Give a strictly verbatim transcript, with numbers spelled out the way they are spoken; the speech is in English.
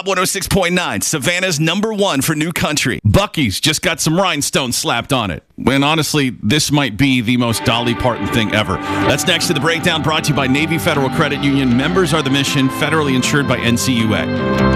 Job one oh six point nine, Savannah's number one for new country. Buc-ee's just got some rhinestones slapped on it. When honestly, this might be the most Dolly Parton thing ever. That's next to The Breakdown, brought to you by Navy Federal Credit Union. Members are the mission, federally insured by N C U A.